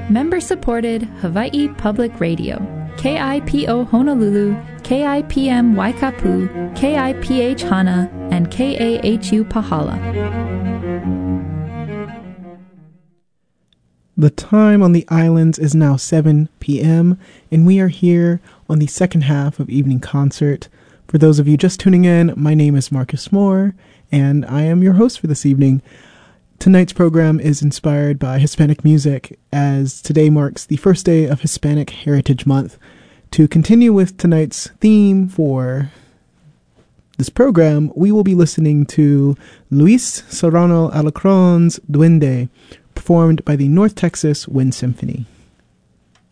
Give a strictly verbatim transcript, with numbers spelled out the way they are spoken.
Member-supported Hawaii Public Radio. K I P O Honolulu, K I P M Waikapu, K I P H Hana, and K A H U Pahala. The time on the islands is now seven p.m., and we are here on the second half of Evening Concert. For those of you just tuning in, my name is Marcus Moore, and I am your host for this evening. Tonight's program is inspired by Hispanic music, as today marks the first day of Hispanic Heritage Month. To continue with tonight's theme for this program, we will be listening to Luis Serrano Alarcón's Duende, performed by the North Texas Wind Symphony.